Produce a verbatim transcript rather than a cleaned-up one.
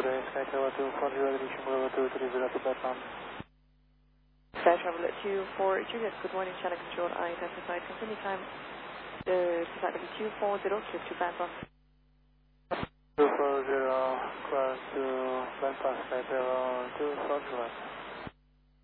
good day, Sky Travel two four zero, reaching level two three zero to platform. Sky Travel two four Juliet, good morning, channel control, I identified continue time, uh, to flight level two four zero, clear to platform. two four zero, cross to bypass Sky Travel two four zero.